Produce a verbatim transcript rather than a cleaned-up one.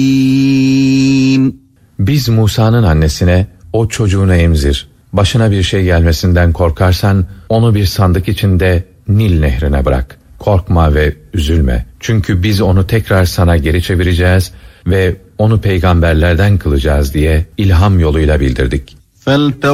Biz Musa'nın annesine o çocuğunu emzir, başına bir şey gelmesinden korkarsan onu bir sandık içinde Nil nehrine bırak. Korkma ve üzülme. Çünkü biz onu tekrar sana geri çevireceğiz ve onu peygamberlerden kılacağız diye ilham yoluyla bildirdik.